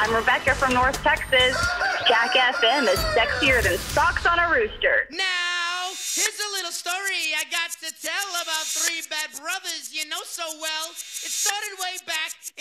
I'm Rebecca from North Texas. Jack FM is sexier than socks on a rooster. Now, here's a little story I got to tell about three bad brothers you know so well. It started way back